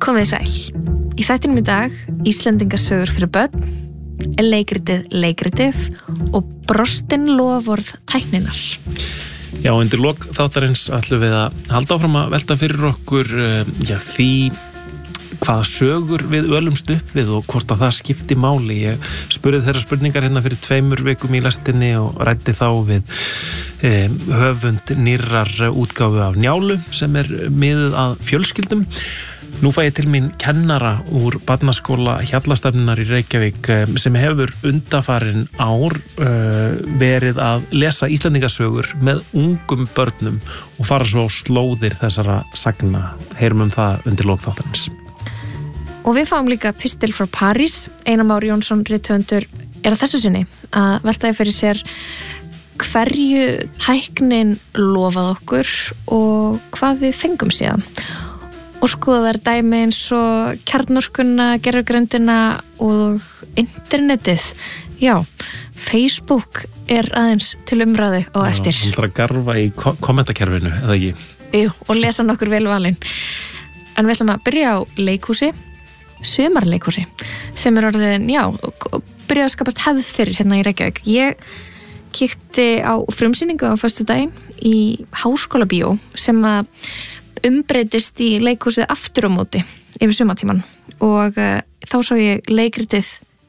Komið sæl. Í þættinum í dag, Íslendingasögur fyrir börn, leikritið og brostin loforð tækninnar. Já, undir lok þáttarins ætlum við að halda áfram að velta fyrir okkur því hvaða sögur við ölumst upp við og hvort að það skipti máli. Ég spurði þeirra spurningar hérna fyrir 2 vikum í lestinni og ræddi þá við höfund nýrrar útgáfu af Njálu sem miðuð að fjölskyldum. Nú fæ ég til mín kennara úr barnaskóla Hjallastefnunar í Reykjavík sem hefur undanfarin ár verið að lesa Íslendingasögur með ungum börnum og fara svo á slóðir þessara sagna. Heyrum það undir lok þáttarins. Og við fáum líka pistil frá París. Einar Már Jónsson, rithöfundur, á þessu sinni að veltaði fyrir sér hverju tæknin lofað okkur og hvað við fengum síðan. Og skoðar dæmi eins og kjarnorkuna, gervigreindina og internetið. Já, Facebook aðeins til umræðu og eftir. Já, hann þarf að garfa í kommentakerfinu, eða ekki? Jú, og lesa nokkur vel valin. En við ætlum að byrja á leikhúsi, sumarleikhúsi, sem orðin, byrja að skapast hefð fyrir hérna í Reykjavík. Ég kíkti á frumsýningu á föstudaginn í Háskólabíó sem að umbreytist í leikhúsið aftur á móti yfir sumartíman og þá sá ég leikritið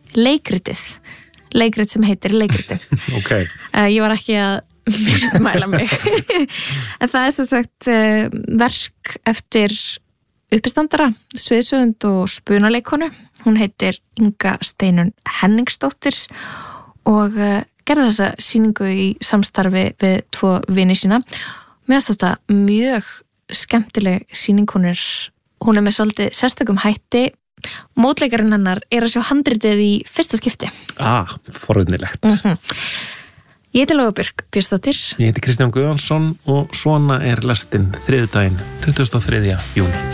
sem heitir leikritið. Okay. Ég var ekki að smæla mig. En það sem sagt verk eftir uppistandara, sviðsöfund og spunaleikonu. Hún heitir Inga Steinunn Henningsdóttir og gerði þessa sýningu í samstarfi við 2 vini sína. Mér finnst þetta mjög skemmtileg sýning. Hún með svolítið sérstökum hætti. Mótleikarinn hennar að sjá handritið í fyrsta skipti. Forvitnilegt. Ég heiti Lóabjörg Björnsdóttir. Ég heiti Kristján Guðjónsson og svona lestin þriðjudaginn 23. júní.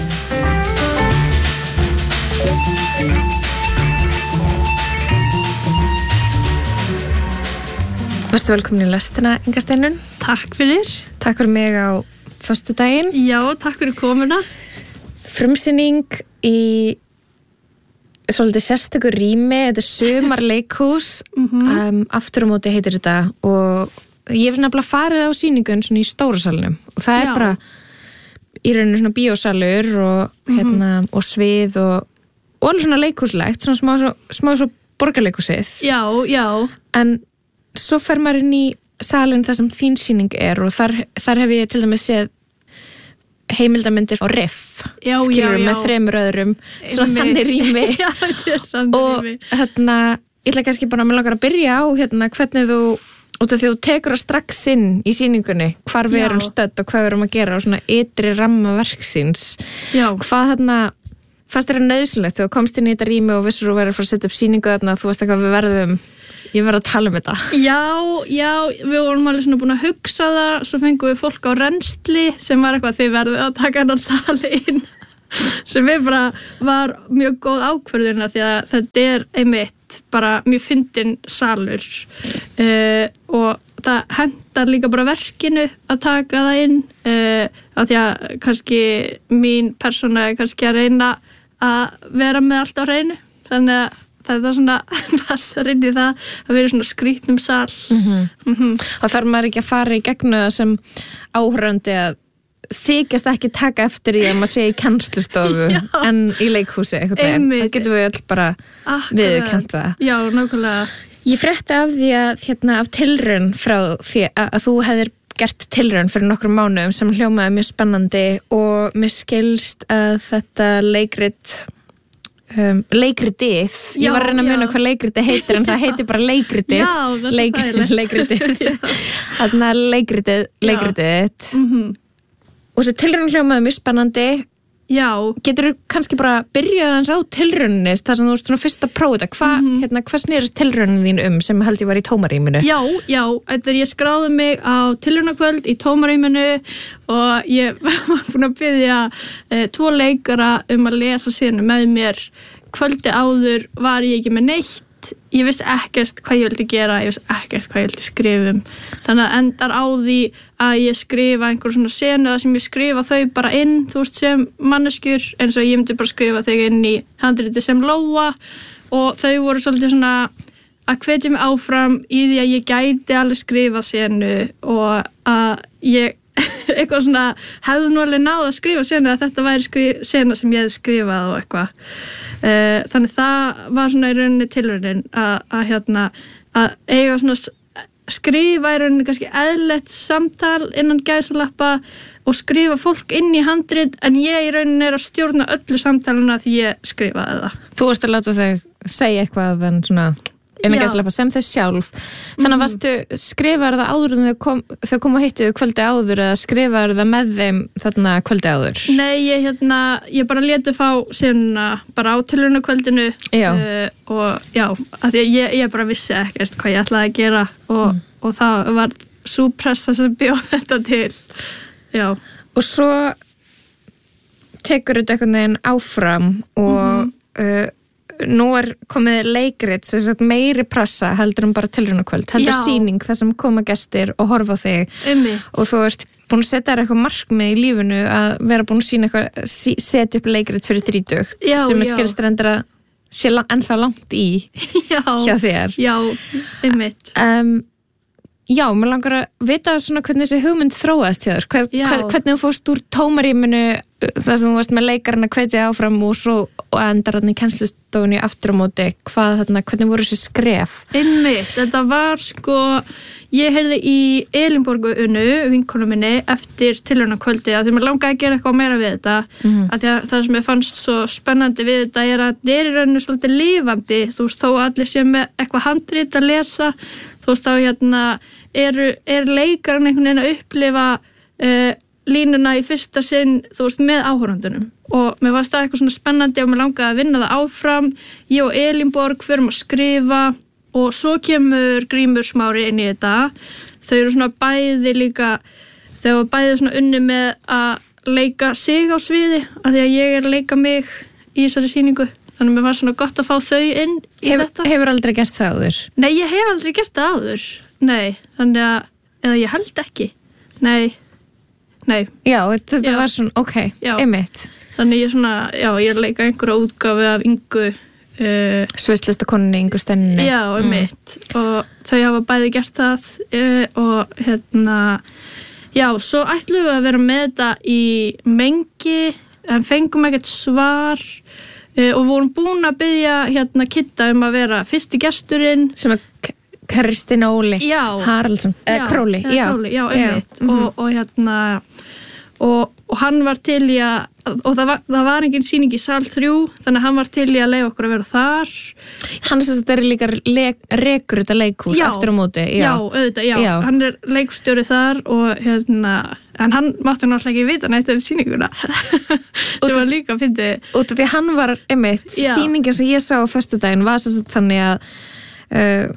Vertu velkomin í lestina, Inga Steinunn. Takk fyrir. Takk fyrir mig á föstudaginn. Já, takk fyrir komuna. Frumsýning í svolítið sérstöku rými, þetta sumarleikhús. Aftur á móti heitir þetta og ég hef nefnilega farið á sýningun svona í stóra salnum og það bara í rauninu svona bíósalur og og svið og alveg svona leikhúslegt, svona smá svo borgarleikhúsið. Já. En svo fer maður inn í salin þar sem þín sýning og þar hef ég til dæmis séð heimildamindir á Riff, skilur með 3 öðrum, svona þannig rými. Já, þetta þannig rými. Og ég ætla kannski bara að langar að byrja á hvernig þú, út af því þú tekur það strax inn í sýningunni, hvar við erum stödd og hvað við erum að gera og svona ytri ramma verksins. Já. Hvað fannst þér nauðsynlegt þegar þú komst inn í þetta rými og vissir þú verður að fara að setja upp sýningu þú veist eitthvað ég verður að tala þetta. Já, við vorum alveg svona búin að hugsa það, svo fengum við fólk á rensli sem var eitthvað þið verðið að taka hennan sali inn, sem við bara var mjög góð ákvörðuna því að þetta einmitt bara mjög fyndin salur og það hendar líka bara verkinu að taka það inn af því að kannski mín persóna kannski að reyna að vera með allt á hreinu, þannig að það svona passar inn í það að vera svona skrýtnum sal. Og þarf maður ekki að fara í gegnu það sem áhorfandi að þykjast ekki taka eftir því að maður sé í kennslustofu en í leikhúsi eitthvað. Það getur við öll bara viðurkennt það. Já, nákvæmlega. Ég frétti af því að af tilraun frá því að þú hefðir gert tilraun fyrir nokkrum mánuðum sem hljómaði mjög spennandi og mér skilst að þetta leikritið, ég var að reyna að muna hvað leikritið heitir en það heitir bara leikritið. Þarna leikritið og þessi tilraun hljómaði mjög spennandi. Já. Getur þú kannski bara byrjað hans á tilrauninni þar sem þú ert svona fyrst að prófa þetta, hvað snerist tilraunin þín sem held ég var í tómarýminu? Já, ég skráði mig á tilraunakvöld í tómarýminu og ég var búin að biðja 2 leikara að lesa senu með mér. Kvöldi áður var ég ekki með neitt ég vissi ekkert hvað ég vildi gera, ég vissi ekkert hvað ég vildi skrifa þannig að endar á því að ég skrifa einhver svona senu þar sem ég skrifa þau bara inn, þú veist, sem manneskjur eins og ég myndi bara skrifa þau inn í handriti sem Lóa og þau voru svolítið svona að hvetja mig áfram í því að ég gæti alveg skrifa senu og að ég eitthvað svona hefðu nú alveg náð að skrifa senu að þetta væri sena sem ég hefði skrifað og eitthvað þannig það var svona í rauninni tilraunin að eiga svona skrifa í rauninni kannski eðlilegt samtal innan gæsalappa og skrifa fólk inn í handrit en ég í rauninni að stjórna öllu samtaluna því ég skrifaði það. Þú varst að láta þau segja eitthvað en svona innan gæsalappa sem þau sjálf þannig að varstu skrifaði það áður en þau kom og hittu kvöldi áður eða skrifaði það með þeim þarna kvöldi áður? Nei, ég bara létu fá senuna bara á tilraunakvöldinu og já, af því að ég bara vissi ekkert hvað ég ætlaði að gera og það var sú pressa sem bjóð þetta til já. Og svo tekur þetta einhvern veginn áfram og nú komið leikrit sem sagt meiri pressa heldur bara tilraunakvöld heldur sýning þar sem koma gestir og horfa á þig og þú ert búin að setja eitthvað markmið í lífinu að vera búin að sína eitthvað setja upp leikrit fyrir 30 sem skilst reyndar að sé ennþá langt í hjá þér einmitt Já, mér langar að vita svona hvernig þessi hugmynd þróaðist hjá þér hvernig þú fórst úr tómarýminu þar sem þú varst með leikarinn að hvetja áfram og endar þarna í kennslustofunni aftur á móti, hvernig voru þessi skref? Einmitt, þetta var sko ég heyrði í Elínborgu Unnu, vinkonu minni eftir tilraunakvöldi að því mér langaði að gera eitthvað meira við þetta að því að það sem ég fannst svo spennandi við þetta er að þetta er í rauninu svolítið lifandi þú veist, þó allir séu með eitthvað handrit að lesa þú veist, þá er leikarinn einhvern veginn að upplifa línuna í fyrsta sinn, þú veist, með áhorfendunum og mér varst það eitthvað svona spennandi og mér langaði að vinna það áfram ég og Elínborg förum að skrifa og svo kemur Grímur Smári inn í þetta þau eru svona bæði líka þau eru bæði svona unni með að leika sig á sviði af því að ég er að leika mig í þessari sýningu þannig að mér var svona gott að fá þau inn í þetta. Hefur aldrei gert það áður? Nei, ég hef aldrei gert það áður. Nei, þannig að, eða ég held ekki. Nei. Já, þetta var svona, ok, einmitt. Þannig ég svona, ég leika einhverja útgáfu af Ingu. Sviðslistakonunni Ingu Stenni. Já, einmitt. Og þau hafa bæði gert það og svo ætlum við að vera með þetta í mengi, en fengum ekkert svar. Og vorum búin að biðja Kitta að vera fyrsti gesturinn sem Kristín Óli Haraldsson, Króli einmitt og hann var til í að og það var engin sýning í sal 3 þannig að hann var til í að leyfa okkur að vera þar hann sem þetta líka rekur þetta leikhús aftur á móti auðvitað, hann er leikstjóri þar og en hann mátti náttúrulega ekki vita neitt um sýninguna sem var líka fyndið út af því hann var einmitt sýningin sem ég sá á föstudaginn var sem sagt þannig að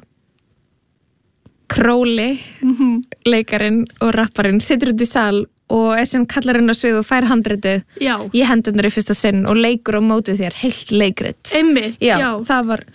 Króli leikarinn og rapparinn situr út í sal og er sem kallarinn á svið og fær handritið í hendurnar í fyrsta sinn og leikur á mótið þér heilt leikrit einmitt, það var